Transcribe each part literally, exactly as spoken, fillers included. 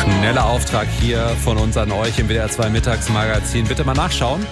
Schneller Auftrag hier von uns an euch im W D R zwei Mittagsmagazin. Bitte mal nachschauen.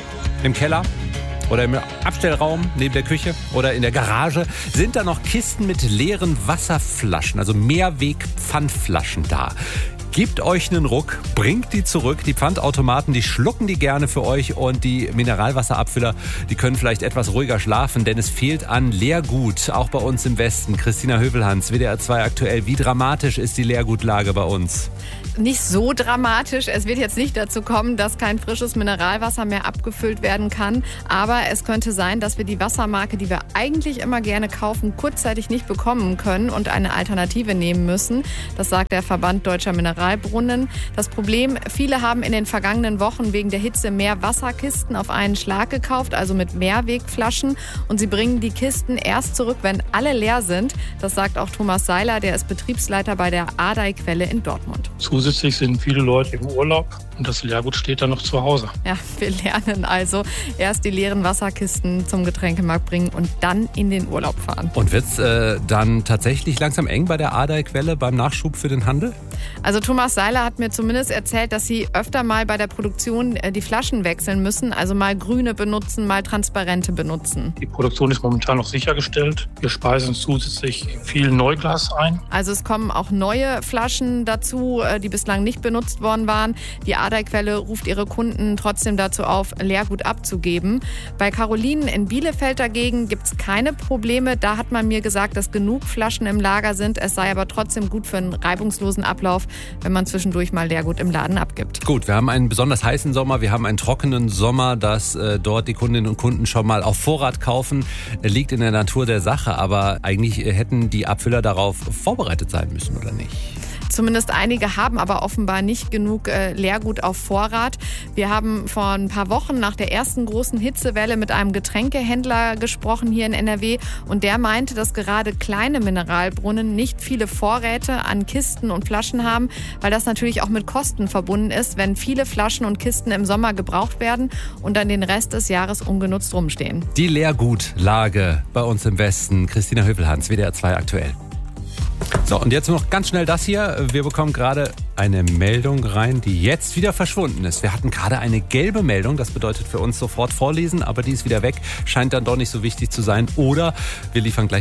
Im Keller oder im Abstellraum neben der Küche oder in der Garage sind da noch Kisten mit leeren Wasserflaschen, also Mehrweg-Pfandflaschen da. Gebt euch einen Ruck, bringt die zurück. Die Pfandautomaten, die schlucken die gerne für euch und die Mineralwasserabfüller, die können vielleicht etwas ruhiger schlafen, denn es fehlt an Leergut, auch bei uns im Westen. Christina Hövelhans, W D R zwei aktuell. Wie dramatisch ist die Leergutlage bei uns? Nicht so dramatisch. Es wird jetzt nicht dazu kommen, dass kein frisches Mineralwasser mehr abgefüllt werden kann. Aber es könnte sein, dass wir die Wassermarke, die wir eigentlich immer gerne kaufen, kurzzeitig nicht bekommen können und eine Alternative nehmen müssen. Das sagt der Verband Deutscher Mineralbrunnen. Das Problem, viele haben in den vergangenen Wochen wegen der Hitze mehr Wasserkisten auf einen Schlag gekauft, also mit Mehrwegflaschen. Und sie bringen die Kisten erst zurück, wenn alle leer sind. Das sagt auch Thomas Seiler, der ist Betriebsleiter bei der Ardey-Quelle in Dortmund. Zusätzlich sind viele Leute im Urlaub und das Leergut steht dann noch zu Hause. Ja, wir lernen also erst die leeren Wasserkisten zum Getränkemarkt bringen und dann in den Urlaub fahren. Und wird es äh, dann tatsächlich langsam eng bei der Ardey-Quelle beim Nachschub für den Handel? Also Thomas Seiler hat mir zumindest erzählt, dass sie öfter mal bei der Produktion die Flaschen wechseln müssen, also mal grüne benutzen, mal transparente benutzen. Die Produktion ist momentan noch sichergestellt. Wir speisen zusätzlich viel Neuglas ein. Also es kommen auch neue Flaschen dazu, die bislang nicht benutzt worden waren. Die Ardey-Quelle ruft ihre Kunden trotzdem dazu auf, Leergut abzugeben. Bei Carolinen in Bielefeld dagegen gibt es keine Probleme. Da hat man mir gesagt, dass genug Flaschen im Lager sind. Es sei aber trotzdem gut für einen reibungslosen Ablauf, wenn man zwischendurch mal Leergut im Laden abgibt. Gut, wir haben einen besonders heißen Sommer, wir haben einen trockenen Sommer, dass äh, dort die Kundinnen und Kunden schon mal auf Vorrat kaufen, äh, liegt in der Natur der Sache. Aber eigentlich äh, hätten die Abfüller darauf vorbereitet sein müssen, oder nicht? Zumindest einige haben aber offenbar nicht genug äh, Leergut auf Vorrat. Wir haben vor ein paar Wochen nach der ersten großen Hitzewelle mit einem Getränkehändler gesprochen hier in N R W und der meinte, dass gerade kleine Mineralbrunnen nicht viele Vorräte an Kisten und Flaschen haben, weil das natürlich auch mit Kosten verbunden ist, wenn viele Flaschen und Kisten im Sommer gebraucht werden und dann den Rest des Jahres ungenutzt rumstehen. Die Leergutlage bei uns im Westen. Christina Hövelhans, W D R zwei aktuell. So, und jetzt noch ganz schnell das hier. Wir bekommen gerade eine Meldung rein, die jetzt wieder verschwunden ist. Wir hatten gerade eine gelbe Meldung, das bedeutet für uns sofort vorlesen, aber die ist wieder weg. Scheint dann doch nicht so wichtig zu sein. Oder wir liefern gleich